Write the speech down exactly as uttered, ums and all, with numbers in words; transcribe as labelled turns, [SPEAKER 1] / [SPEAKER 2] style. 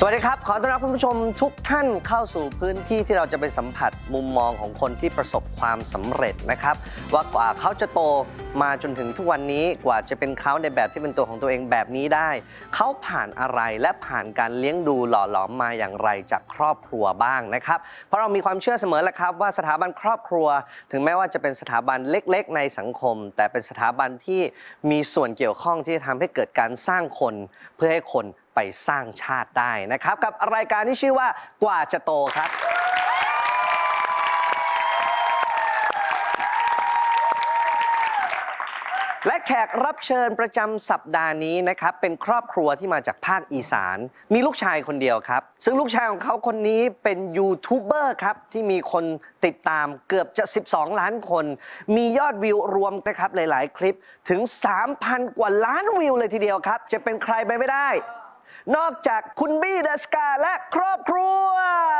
[SPEAKER 1] สวัสดีครับขอต้อนรับคุณผู้ชมทุกท่านเข้าสู่พื้นที่ที่เราจะไปสัมผัสมุมมองของคนที่ประสบความสำเร็จนะครับว่ากว่าเขาจะโตมาจนถึงทุกวันนี้กว่าจะเป็นเขาในแบบที่เป็นตัวของตัวเองแบบนี้ได้เขาผ่านอะไรและผ่านการเลี้ยงดูหล่อหลอมมาอย่างไรจากครอบครัวบ้างนะครับเพราะเรามีความเชื่อเสมอแหละครับว่าสถาบันครอบครัวถึงแม้ว่าจะเป็นสถาบันเล็กๆในสังคมแต่เป็นสถาบันที่มีส่วนเกี่ยวข้องที่จะทำให้เกิดการสร้างคนเพื่อให้คนไปสร้างชาติได้นะครับกับรายการที่ชื่อว่ากว่าจะโตครับและแขกรับเชิญประจำสัปดาห์นี้นะครับเป็นครอบครัวที่มาจากภาคอีสานมีลูกชายคนเดียวครับซึ่งลูกชายของเขาคนนี้เป็นยูทูบเบอร์ครับที่มีคนติดตามเกือบจะสิบสองล้านคนมียอดวิวรวมนะครับหลายๆคลิปถึง สามพัน กว่าล้านวิวเลยทีเดียวครับจะเป็นใครไปไม่ได้นอกจากคุณบี้เดอะสกาและครอบครัว